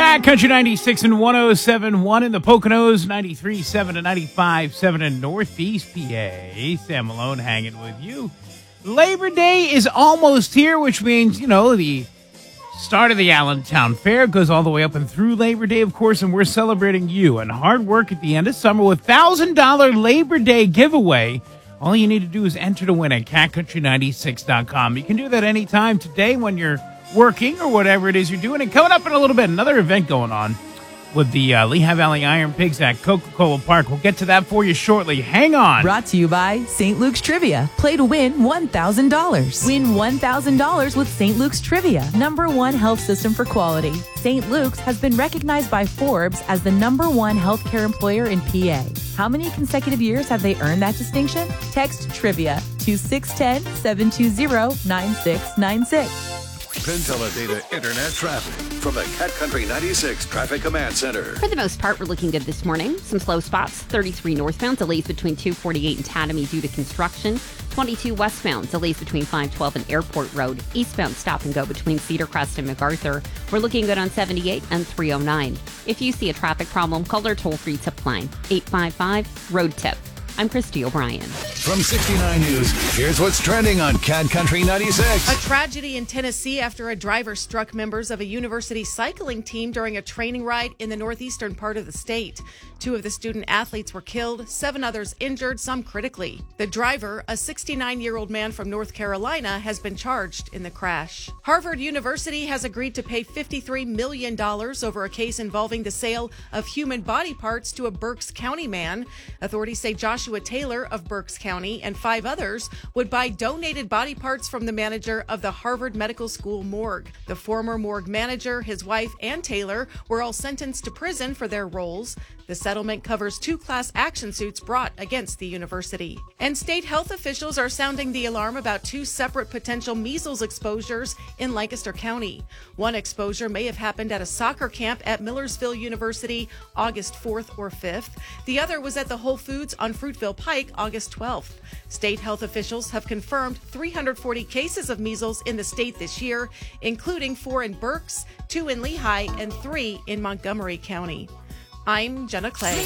Cat Country 96 and 107.1 in the Poconos, 93.7 and 95.7 in Northeast PA. Sam Malone hanging with you. Labor Day is almost here, which means, the start of the Allentown Fair goes all the way up and through Labor Day, of course, and we're celebrating you and hard work at the end of summer with $1,000 Labor Day giveaway. All you need to do is enter to win at catcountry96.com. You can do that anytime today when you're working or whatever it is you're doing. And coming up in a little bit, another event going on with the Lehigh Valley Iron Pigs at Coca-Cola Park. We'll get to that for you shortly. Hang on. Brought to you by St. Luke's Trivia. Play to win $1,000. Win $1,000 with St. Luke's Trivia. #1 health system for quality. St. Luke's has been recognized by Forbes as the #1 healthcare employer in PA. How many consecutive years have they earned that distinction? Text TRIVIA to 610-720-9696. PinTeleData Internet traffic from the Cat Country 96 Traffic Command Center. For the most part, we're looking good this morning. Some slow spots, 33 northbound, delays between 248 and Tatamy due to construction. 22 westbound, delays between 512 and Airport Road. Eastbound, stop and go between Cedar Crest and MacArthur. We're looking good on 78 and 309. If you see a traffic problem, call our toll-free tip line, 855-ROAD-TIP. I'm Christy O'Brien. From 69 News, here's what's trending on Cat Country 96. A tragedy in Tennessee after a driver struck members of a university cycling team during a training ride in the northeastern part of the state. 2 of the student athletes were killed, 7 others injured, some critically. The driver, a 69-year-old man from North Carolina, has been charged in the crash. Harvard University has agreed to pay $53 million over a case involving the sale of human body parts to a Berks County man. Authorities say Joshua Taylor of Berks County and 5 others would buy donated body parts from the manager of the Harvard Medical School morgue. The former morgue manager, his wife, and Taylor were all sentenced to prison for their roles. The settlement covers 2 class action suits brought against the university. And state health officials are sounding the alarm about 2 separate potential measles exposures in Lancaster County. One exposure may have happened at a soccer camp at Millersville University August 4th or 5th. The other was at the Whole Foods on Fruitville Pike August 12th. State health officials have confirmed 340 cases of measles in the state this year, including 4 in Berks, 2 in Lehigh, and 3 in Montgomery County. I'm Jenna Clay.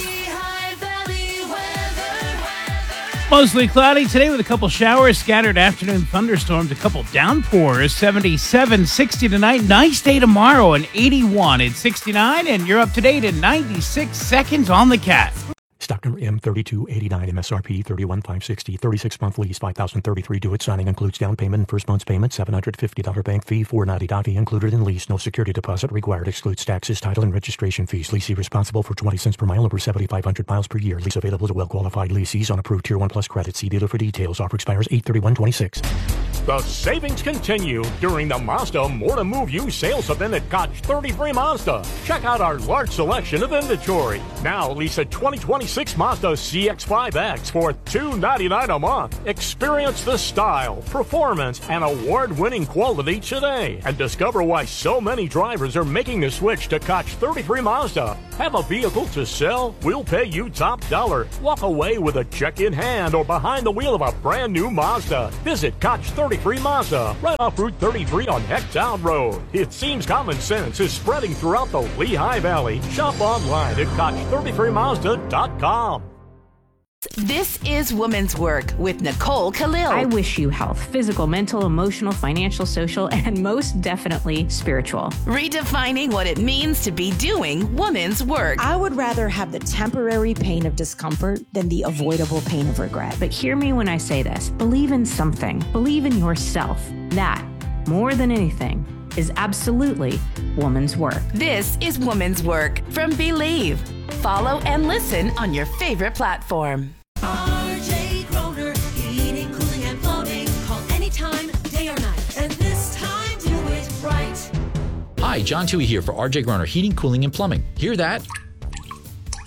Mostly cloudy today with a couple showers, scattered afternoon thunderstorms, a couple downpours. 77, 60 tonight. Nice day tomorrow, and 81 at 69. And you're up to date in 96 seconds on the Cat. Stock number M3289, MSRP 31560, 36-month lease, $5,033 due at signing, includes down payment and first month's payment, $750 bank fee, $490 fee included in lease, no security deposit required, excludes taxes, title, and registration fees. Leasee responsible for 20 cents per mile over 7,500 miles per year. Lease available to well-qualified leasees on approved Tier 1 Plus credit. See dealer for details. Offer expires 8/31/26. The savings continue during the Mazda More to Move You sales event at Koch 33 Mazda. Check out our large selection of inventory. Now lease a 2026 Mazda CX-5X for $299 a month. Experience the style, performance, and award-winning quality today. And discover why so many drivers are making the switch to Koch 33 Mazda. Have a vehicle to sell? We'll pay you top dollar. Walk away with a check in hand or behind the wheel of a brand new Mazda. Visit Koch 33 Mazda, right off Route 33 on Hecktown Road. It seems common sense is spreading throughout the Lehigh Valley. Shop online at Koch33Mazda.com. This is Woman's Work with Nicole Khalil. I wish you health, physical, mental, emotional, financial, social, and most definitely spiritual. Redefining what it means to be doing woman's work. I would rather have the temporary pain of discomfort than the avoidable pain of regret. But hear me when I say this. Believe in something. Believe in yourself. That, more than anything, is absolutely woman's work. This is Woman's Work from Believe. Follow and listen on your favorite platform. RJ Groner, heating, cooling, and plumbing. Call anytime, day or night. And this time, do it right. Hi, John Toohey here for RJ Groner Heating, Cooling, and Plumbing. Hear that?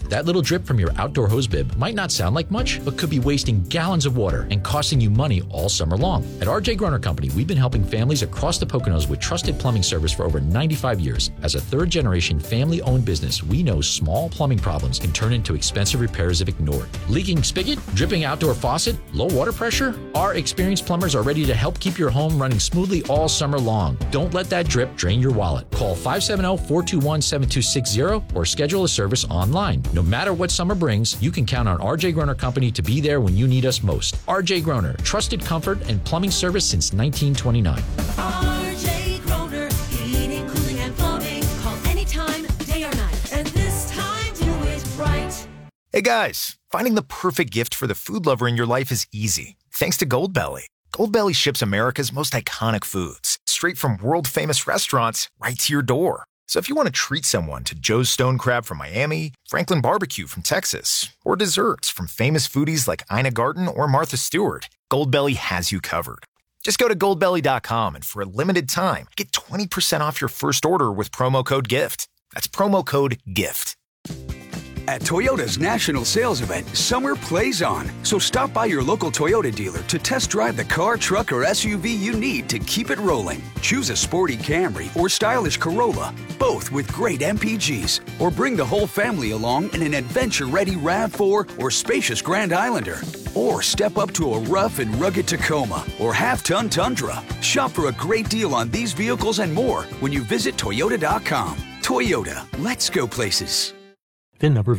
That little drip from your outdoor hose bib might not sound like much, but could be wasting gallons of water and costing you money all summer long. At RJ Groner Company, we've been helping families across the Poconos with trusted plumbing service for over 95 years. As a third-generation family-owned business, we know small plumbing problems can turn into expensive repairs if ignored. Leaking spigot? Dripping outdoor faucet? Low water pressure? Our experienced plumbers are ready to help keep your home running smoothly all summer long. Don't let that drip drain your wallet. Call 570-421-7260 or schedule a service online. No matter what summer brings, you can count on RJ Groner Company to be there when you need us most. RJ Groner, trusted comfort and plumbing service since 1929. RJ Groner, heating, cooling, and plumbing. Call anytime, day or night. And this time, do it right. Hey guys, finding the perfect gift for the food lover in your life is easy. Thanks to Goldbelly. Goldbelly ships America's most iconic foods straight from world-famous restaurants right to your door. So if you want to treat someone to Joe's Stone Crab from Miami, Franklin Barbecue from Texas, or desserts from famous foodies like Ina Garten or Martha Stewart, Goldbelly has you covered. Just go to goldbelly.com and for a limited time, get 20% off your first order with promo code GIFT. That's promo code GIFT. At Toyota's national sales event, summer plays on. So stop by your local Toyota dealer to test drive the car, truck, or SUV you need to keep it rolling. Choose a sporty Camry or stylish Corolla, both with great MPGs. Or bring the whole family along in an adventure-ready RAV4 or spacious Grand Islander. Or step up to a rough and rugged Tacoma or half-ton Tundra. Shop for a great deal on these vehicles and more when you visit Toyota.com. Toyota, let's go places. VIN number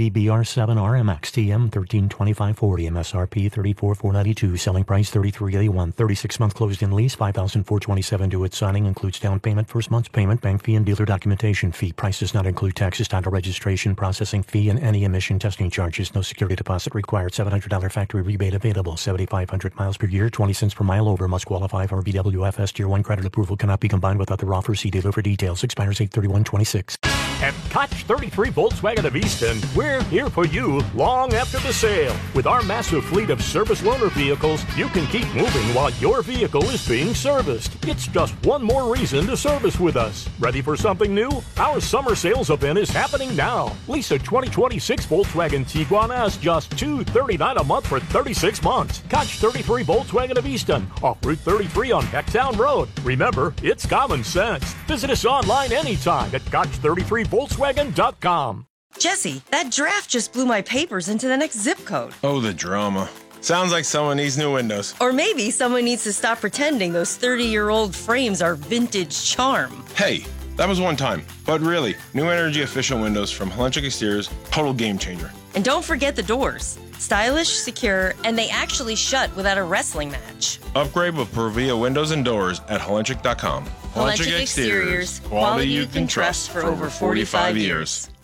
VVVBR7RMXTM 132540, MSRP 34,492, selling price 3381, 36-month closed-in lease 5,427 due at signing, includes down payment, first month's payment, bank fee, and dealer documentation fee. Price does not include taxes, title registration, processing fee, and any emission testing charges. No security deposit required. $700 factory rebate available. 7,500 miles per year, 20 cents per mile over. Must qualify for BWFS Tier 1 credit approval. Cannot be combined with other offers. See dealer for details. Expires 8/31/26. At Koch 33 Volkswagen of Easton, we're here for you long after the sale. With our massive fleet of service loaner vehicles, you can keep moving while your vehicle is being serviced. It's just one more reason to service with us. Ready for something new? Our summer sales event is happening now. Lease a 2026 Volkswagen Tiguan S just $239 a month for 36 months. Koch 33 Volkswagen of Easton, off Route 33 on Pecktown Road. Remember, it's common sense. Visit us online anytime at Koch33Volkswagen.com. Jesse, that draft just blew my papers into the next zip code. Oh, the drama. Sounds like someone needs new windows. Or maybe someone needs to stop pretending those 30-year-old frames are vintage charm. Hey, that was one time. But really, New Energy Official Windows from Helenchik Exteriors, total game changer. And don't forget the doors. Stylish, secure, and they actually shut without a wrestling match. Upgrade with Provia windows and doors at Helenchik.com. Helenchik Exteriors, quality you can trust for over 45 years.